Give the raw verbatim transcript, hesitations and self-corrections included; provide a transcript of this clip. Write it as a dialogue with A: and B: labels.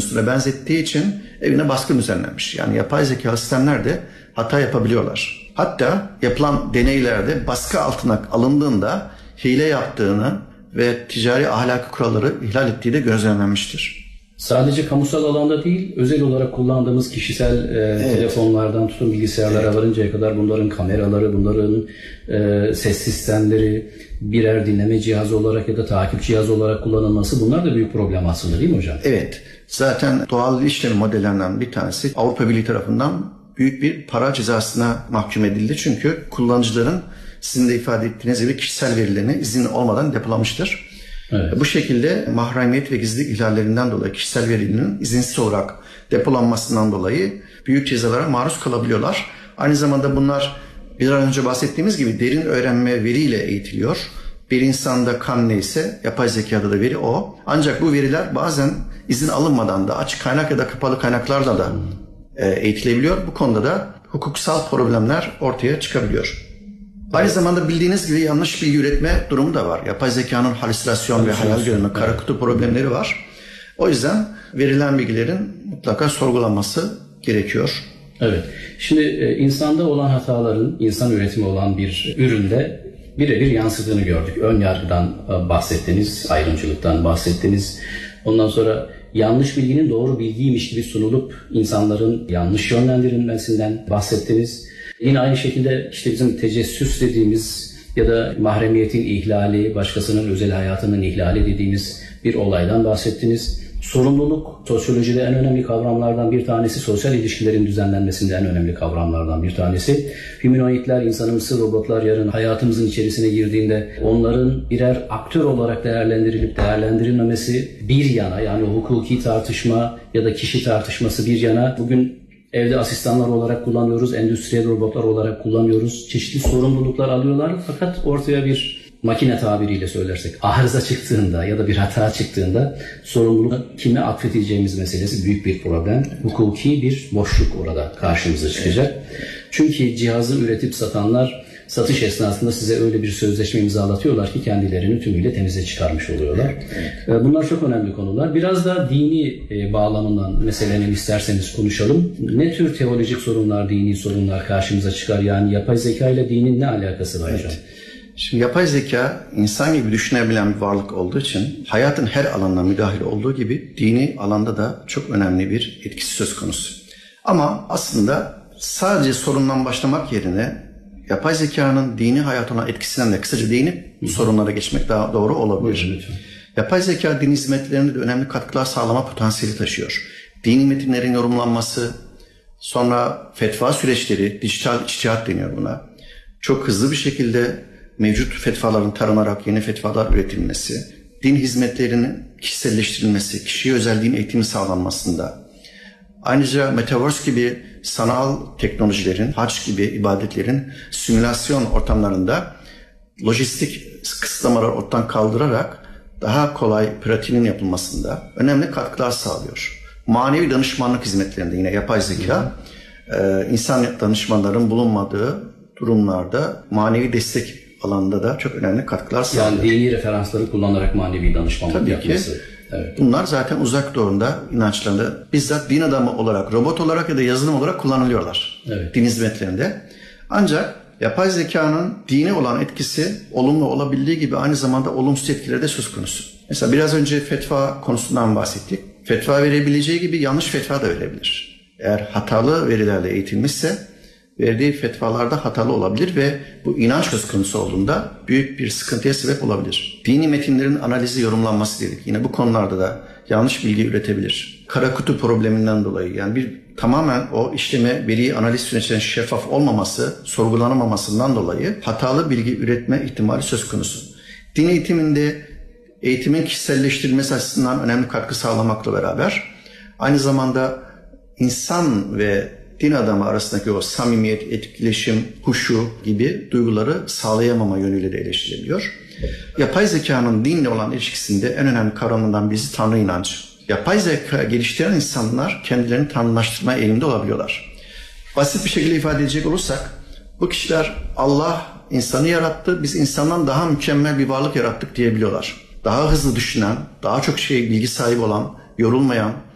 A: üstüne benzettiği için evine baskın düzenlenmiş. Yani yapay zeka sistemler de hata yapabiliyorlar. Hatta yapılan deneylerde baskı altına alındığında hile yaptığını ve ticari ahlaki kuralları ihlal ettiği de gözlemlenmiştir.
B: Sadece kamusal alanda değil, özel olarak kullandığımız kişisel e, evet. telefonlardan tutun bilgisayarlara evet. varıncaya kadar bunların kameraları, bunların e, ses sistemleri, birer dinleme cihazı olarak ya da takip cihazı olarak kullanılması, bunlar da büyük problem aslında, değil mi hocam?
A: Evet. Zaten doğal işlem modellerinden bir tanesi Avrupa Birliği tarafından büyük bir para cezasına mahkum edildi. Çünkü kullanıcıların sizin de ifade ettiğiniz gibi kişisel verilerini izin olmadan depolamıştır. Evet. Bu şekilde mahremiyet ve gizlilik ihlallerinden dolayı kişisel verilerinin izinsiz olarak depolanmasından dolayı büyük cezalara maruz kalabiliyorlar. Aynı zamanda bunlar bir an önce bahsettiğimiz gibi derin öğrenme veriyle eğitiliyor. Bir insanda kan neyse yapay zekada da veri o. Ancak bu veriler bazen izin alınmadan da açık kaynak ya da kapalı kaynaklarla da eğitilebiliyor. Bu konuda da hukuksal problemler ortaya çıkabiliyor. Aynı zamanda bildiğiniz gibi yanlış bilgi üretme durumu da var. Yapay zekanın halüsinasyon ve hayal görme, kara kutu problemleri var. O yüzden verilen bilgilerin mutlaka sorgulanması gerekiyor.
B: Evet. Şimdi e, insanda olan hataların insan üretimi olan bir üründe birebir yansıdığını gördük. Ön yargıdan e, bahsettiniz, ayrımcılıktan bahsettiniz. Ondan sonra yanlış bilginin doğru bilgiymiş gibi sunulup insanların yanlış yönlendirilmesinden bahsettiniz. Yine aynı şekilde işte bizim tecessüs dediğimiz ya da mahremiyetin ihlali, başkasının özel hayatının ihlali dediğimiz bir olaydan bahsettiniz. Sorumluluk sosyolojide en önemli kavramlardan bir tanesi, sosyal ilişkilerin düzenlenmesinde en önemli kavramlardan bir tanesi. Humanoidler, insanımsı robotlar yarın hayatımızın içerisine girdiğinde onların birer aktör olarak değerlendirilip değerlendirilmemesi bir yana, yani hukuki tartışma ya da kişi tartışması bir yana, bugün evde asistanlar olarak kullanıyoruz, endüstriyel robotlar olarak kullanıyoruz. Çeşitli sorumluluklar alıyorlar fakat ortaya bir makine tabiriyle söylersek arıza çıktığında ya da bir hata çıktığında sorumluluğu kime atfedeceğimiz meselesi büyük bir problem. Hukuki bir boşluk orada karşımıza çıkacak. Çünkü cihazı üretip satanlar satış esnasında size öyle bir sözleşme imzalatıyorlar ki kendilerini tümüyle temize çıkarmış oluyorlar. Bunlar çok önemli konular. Biraz da dini bağlamından meselenin isterseniz konuşalım. Ne tür teolojik sorunlar, dini sorunlar karşımıza çıkar? Yani yapay zeka ile dinin ne alakası var hocam?
A: Evet. Şimdi yapay zeka insan gibi düşünebilen bir varlık olduğu için hayatın her alanına müdahil olduğu gibi dini alanda da çok önemli bir etkisi söz konusu. Ama aslında sadece sorundan başlamak yerine yapay zekanın dini hayata olan etkisinden de kısaca değinip bu sorunlara geçmek daha doğru olabilir.
B: Buyurun, lütfen.
A: Yapay zeka din hizmetlerinde de önemli katkılar sağlama potansiyeli taşıyor. Dini metinlerin yorumlanması, sonra fetva süreçleri, dijital içtihat deniyor buna. Çok hızlı bir şekilde mevcut fetvaların taranarak yeni fetvalar üretilmesi, din hizmetlerinin kişiselleştirilmesi, kişiye özel din eğitimi sağlanmasında, ayrıca Metaverse gibi sanal teknolojilerin, hac gibi ibadetlerin simülasyon ortamlarında lojistik kısıtlamaları ortadan kaldırarak daha kolay pratiğinin yapılmasında önemli katkılar sağlıyor. Manevi danışmanlık hizmetlerinde yine yapay zeka, e, insan danışmanların bulunmadığı durumlarda manevi destek alanında da çok önemli katkılar sağlıyor.
B: Yani dini referansları kullanarak manevi danışmanlık
A: Tabii
B: yapması.
A: Ki. Evet. Bunlar zaten uzak doğuda inançlarında bizzat din adamı olarak, robot olarak ya da yazılım olarak kullanılıyorlar. Evet. Din hizmetlerinde. Ancak yapay zekanın dine olan etkisi olumlu olabildiği gibi aynı zamanda olumsuz etkileri de söz konusu. Mesela biraz önce fetva konusundan bahsettik. Fetva verebileceği gibi yanlış fetva da verebilir. Eğer hatalı verilerle eğitilmişse verdiği fetvalarda hatalı olabilir ve bu inanç söz konusu olduğunda büyük bir sıkıntıya sebep olabilir. Dini metinlerin analizi, yorumlanması dedik. Yine bu konularda da yanlış bilgi üretebilir. Kara kutu probleminden dolayı, yani bir tamamen o işleme, veriyi analiz süreçlerinin şeffaf olmaması, sorgulanamamasından dolayı hatalı bilgi üretme ihtimali söz konusu. Din eğitiminde eğitimin kişiselleştirilmesi açısından önemli katkı sağlamakla beraber aynı zamanda insan ve din adamı arasındaki o samimiyet, etkileşim, huşu gibi duyguları sağlayamama yönüyle de eleştiriliyor. Yapay zekanın dinle olan ilişkisinde en önemli kavramından birisi Tanrı inancı. Yapay zeka geliştiren insanlar kendilerini tanrılaştırma eğiliminde olabiliyorlar. Basit bir şekilde ifade edecek olursak, bu kişiler Allah insanı yarattı, biz insandan daha mükemmel bir varlık yarattık diyebiliyorlar. Daha hızlı düşünen, daha çok şey bilgi sahibi olan, yorulmayan,